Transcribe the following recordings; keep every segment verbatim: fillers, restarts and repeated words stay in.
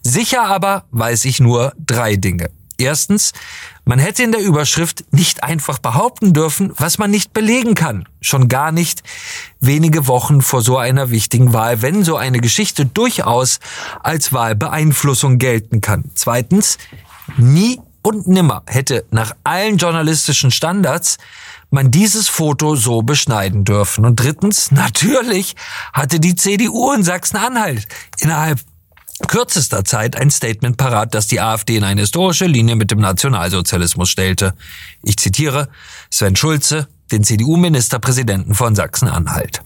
Sicher aber weiß ich nur drei Dinge. Erstens, man hätte in der Überschrift nicht einfach behaupten dürfen, was man nicht belegen kann. Schon gar nicht wenige Wochen vor so einer wichtigen Wahl, wenn so eine Geschichte durchaus als Wahlbeeinflussung gelten kann. Zweitens, nie und nimmer hätte nach allen journalistischen Standards man dieses Foto so beschneiden dürfen. Und drittens, natürlich hatte die C D U in Sachsen-Anhalt innerhalb kürzester Zeit ein Statement parat, das die AfD in eine historische Linie mit dem Nationalsozialismus stellte. Ich zitiere Sven Schulze, den C D U-Ministerpräsidenten von Sachsen-Anhalt.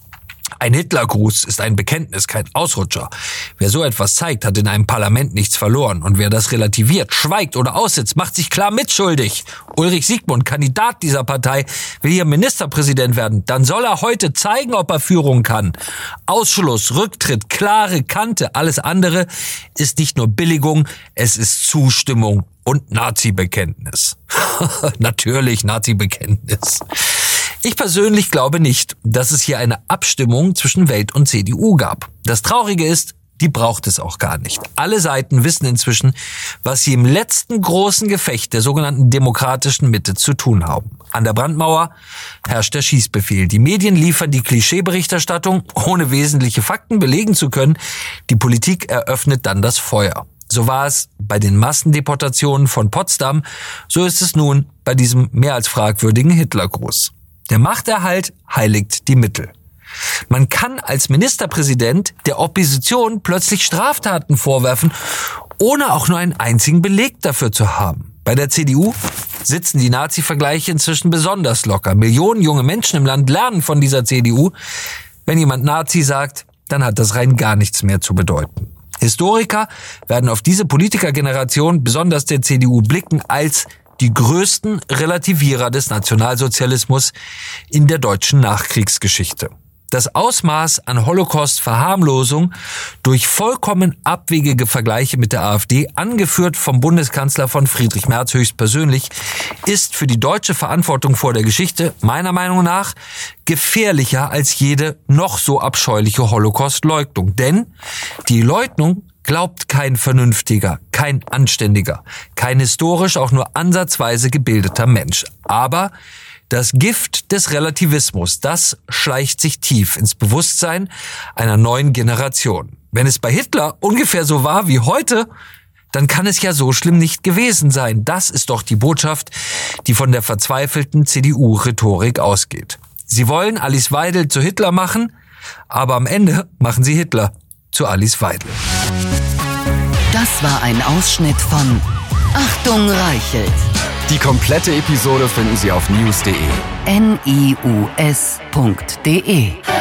Ein Hitlergruß ist ein Bekenntnis, kein Ausrutscher. Wer so etwas zeigt, hat in einem Parlament nichts verloren. Und wer das relativiert, schweigt oder aussitzt, macht sich klar mitschuldig. Ulrich Siegmund, Kandidat dieser Partei, will hier Ministerpräsident werden. Dann soll er heute zeigen, ob er Führung kann. Ausschluss, Rücktritt, klare Kante, alles andere ist nicht nur Billigung, es ist Zustimmung und Nazi-Bekenntnis. Natürlich Nazi-Bekenntnis. Ich persönlich glaube nicht, dass es hier eine Abstimmung zwischen Welt und C D U gab. Das Traurige ist, die braucht es auch gar nicht. Alle Seiten wissen inzwischen, was sie im letzten großen Gefecht der sogenannten demokratischen Mitte zu tun haben. An der Brandmauer herrscht der Schießbefehl. Die Medien liefern die Klischeeberichterstattung, ohne wesentliche Fakten belegen zu können. Die Politik eröffnet dann das Feuer. So war es bei den Massendeportationen von Potsdam, so ist es nun bei diesem mehr als fragwürdigen Hitlergruß. Der Machterhalt heiligt die Mittel. Man kann als Ministerpräsident der Opposition plötzlich Straftaten vorwerfen, ohne auch nur einen einzigen Beleg dafür zu haben. Bei der C D U sitzen die Nazi-Vergleiche inzwischen besonders locker. Millionen junge Menschen im Land lernen von dieser C D U. Wenn jemand Nazi sagt, dann hat das rein gar nichts mehr zu bedeuten. Historiker werden auf diese Politikergeneration, besonders der C D U, blicken als die größten Relativierer des Nationalsozialismus in der deutschen Nachkriegsgeschichte. Das Ausmaß an Holocaust-Verharmlosung durch vollkommen abwegige Vergleiche mit der AfD, angeführt vom Bundeskanzler von Friedrich Merz höchstpersönlich, ist für die deutsche Verantwortung vor der Geschichte meiner Meinung nach gefährlicher als jede noch so abscheuliche Holocaust-Leugnung. Denn die Leugnung glaubt kein Vernünftiger, kein Anständiger, kein historisch auch nur ansatzweise gebildeter Mensch. Aber das Gift des Relativismus, das schleicht sich tief ins Bewusstsein einer neuen Generation. Wenn es bei Hitler ungefähr so war wie heute, dann kann es ja so schlimm nicht gewesen sein. Das ist doch die Botschaft, die von der verzweifelten C D U-Rhetorik ausgeht. Sie wollen Alice Weidel zu Hitler machen, aber am Ende machen sie Hitler zu Alice Weidel. Das war ein Ausschnitt von Achtung Reichelt. Die komplette Episode finden Sie auf news punkt de. N I U S punkt de.